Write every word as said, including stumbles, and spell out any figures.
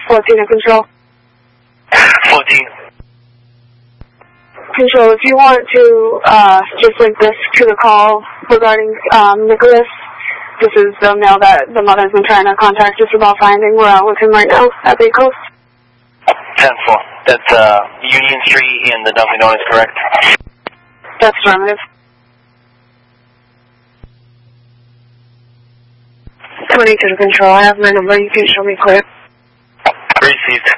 fourteen to control. fourteen. Control, do you want to uh, just link this to the call regarding um, Nicholas? This is the mail that the mother's been trying to contact us about finding. We're out with him right now at Bay Coast. ten four. That's uh, Union Street in the Dunkin' Donuts, correct? That's affirmative. twenty-two to control. I have my number. You can show me clear. Received.